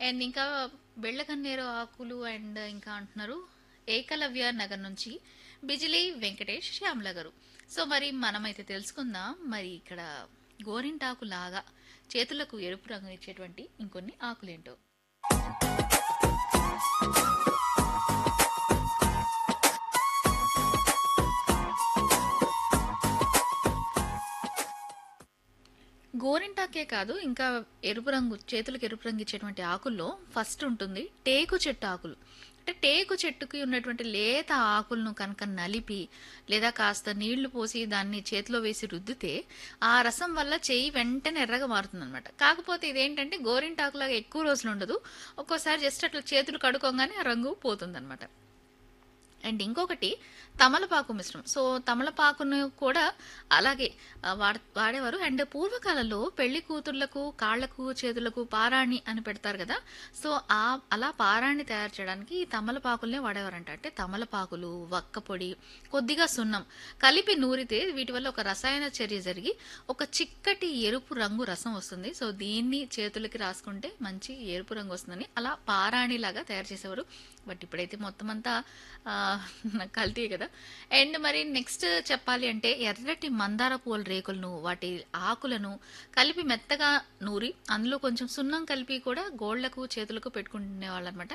And ఇంకా బెళ్ళగన్నేరు ఆకులు and ఇంకా అంటున్నారు ఏకలవ్య నగర్ నుంచి బిజిలీ వెంకటేష్ శ్యామల గారు. సో మరి మనమైతే తెలుసుకుందాం మరి ఇక్కడ గోరింటాకు లాగా చేతులకు ఎరుపు రంగు ఇచ్చేటువంటి ఇంకొన్ని ఆకులేంటో. గోరింటాకే కాదు ఇంకా ఎరుపు రంగు చేతులకు ఎరుపు రంగు ఇచ్చేటువంటి ఆకుల్లో ఫస్ట్ ఉంటుంది టేకు చెట్టు ఆకులు. అంటే టేకు చెట్టుకి ఉన్నటువంటి లేత ఆకులను కనుక నలిపి లేదా కాస్త నీళ్లు పోసి దాన్ని చేతిలో వేసి రుద్దితే ఆ రసం వల్ల చెయ్యి వెంటనే ఎర్రగా మారుతుంది అనమాట. కాకపోతే ఇదేంటంటే గోరింటాకులాగా ఎక్కువ రోజులు ఉండదు. ఒక్కోసారి జస్ట్ అట్లా చేతులు కడుక్కోగానే ఆ రంగు పోతుంది. అండ్ ఇంకొకటి తమలపాకు మిశ్రమం. సో తమలపాకును కూడా అలాగే వాడేవారు. అండ్ పూర్వకాలంలో పెళ్లి కూతుర్లకు కాళ్లకు చేతులకు పారాణి అని పెడతారు కదా. సో అలా పారాణి తయారు చేయడానికి ఈ తమలపాకులనే వాడేవారంట. అంటే తమలపాకులు, వక్క పొడి, కొద్దిగా సున్నం కలిపి నూరితే వీటి వల్ల ఒక రసాయన చర్య జరిగి ఒక చిక్కటి ఎరుపు రంగు రసం వస్తుంది. సో దీన్ని చేతులకి రాసుకుంటే మంచి ఎరుపు రంగు వస్తుందని అలా పారాణి లాగా తయారు చేసేవారు. బట్ ఇప్పుడైతే మొత్తం అంతా కల్తీ కదా. అండ్ మరి నెక్స్ట్ చెప్పాలి అంటే ఎర్రటి మందార పూల రేకులను వాటి ఆకులను కలిపి మెత్తగా నూరి అందులో కొంచెం సున్నం కలిపి కూడా గోళ్లకు చేతులకు పెట్టుకునే వాళ్ళు అనమాట.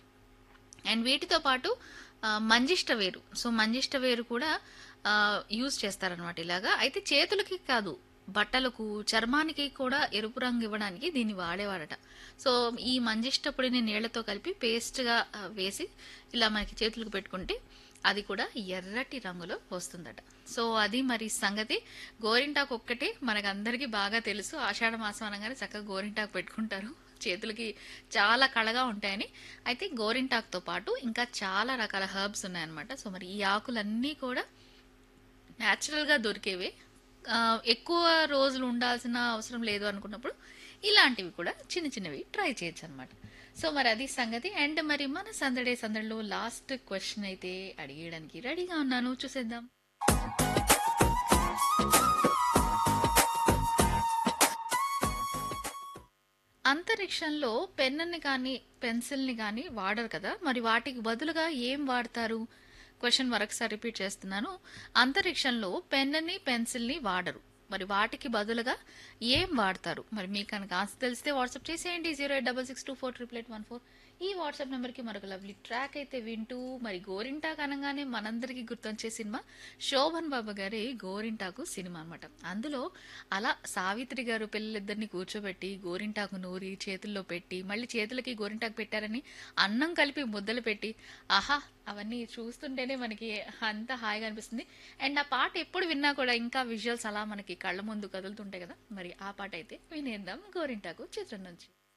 అండ్ వీటితో పాటు మంజిష్ట వేరు. సో మంజిష్ట వేరు కూడా యూజ్ చేస్తారనమాట ఇలాగా. అయితే చేతులకి కాదు బట్టలకు చర్మానికి కూడా ఎరుపు రంగు ఇవ్వడానికి దీన్ని వాడేవాడట. సో ఈ మంజిష్ట పొడిని నీళ్లతో కలిపి పేస్ట్గా వేసి ఇలా మనకి చేతులకు పెట్టుకుంటే అది కూడా ఎర్రటి రంగులో వస్తుందట. సో అది మరి సంగతి. గోరింటాకు ఒక్కటే మనకందరికీ బాగా తెలుసు. ఆషాఢ మాసం అనగానే చక్కగా గోరింటాకు పెట్టుకుంటారు, చేతులకి చాలా కళగా ఉంటాయని. అయితే గోరింటాకుతో పాటు ఇంకా చాలా రకాల హర్బ్స్ ఉన్నాయన్నమాట. సో మరి ఈ ఆకులన్నీ కూడా న్యాచురల్గా దొరికేవే. ఎక్కువ రోజులు ఉండాల్సిన అవసరం లేదు అనుకున్నప్పుడు ఇలాంటివి కూడా చిన్న చిన్నవి ట్రై చేయొచ్చు అనమాట. సో మరి అది సంగతి. అండ్ మరి మన సందడిలో లాస్ట్ క్వశ్చన్ అయితే అడిగేయడానికి రెడీగా ఉన్నాను, చూసేద్దాం. అంతరిక్షంలో పెన్నుని కానీ పెన్సిల్ని కానీ వాడరు కదా, మరి వాటికి బదులుగా ఏం వాడతారు? క్వశ్చన్ మరొకసారి రిపీట్ చేస్తున్నాను. అంతరిక్షంలో పెన్నుని పెన్సిల్ని వాడరు, మరి వాటికి బదులుగా ఏం వాడతారు? మరి మీకు కనుక ఆన్సర్ తెలిస్తే వాట్సాప్ చేసేయండి 08662488814. ఈ వాట్సాప్ నెంబర్కి మరొక లవ్లీ ట్రాక్ అయితే వింటూ మరి గోరింటాకు అనగానే మనందరికీ గుర్తొచ్చే సినిమా శోభన్ బాబు గారి గోరింటాకు సినిమా అనమాట. అందులో అలా సావిత్రి గారు పిల్లలిద్దరిని కూర్చోబెట్టి గోరింటాకు నూరి చేతుల్లో పెట్టి మళ్ళీ చేతులకి గోరింటాకు పెట్టారని అన్నం కలిపి ముద్దలు పెట్టి ఆహా అవన్నీ చూస్తుంటేనే మనకి అంత హాయిగా అనిపిస్తుంది. అండ్ ఆ పాట ఎప్పుడు విన్నా కూడా ఇంకా విజువల్స్ అలా మనకి కళ్ళ ముందు కదులుతుంటాయి కదా. మరి ఆ పాట అయితే వినేద్దాం గోరింటాకు చిత్రం నుంచి.